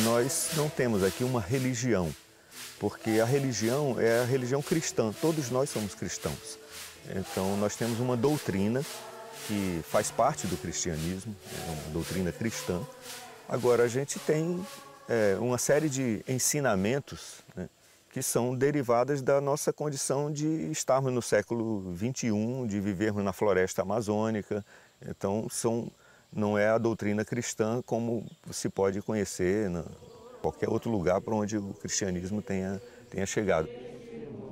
nós não temos aqui uma religião, porque a religião é a religião cristã, todos nós somos cristãos. Então nós temos uma doutrina que faz parte do cristianismo, é uma doutrina cristã. Agora a gente tem uma série de ensinamentos, né, que são derivadas da nossa condição de estarmos no século XXI, de vivermos na floresta amazônica. Então não é a doutrina cristã como se pode conhecer em qualquer outro lugar para onde o cristianismo tenha chegado.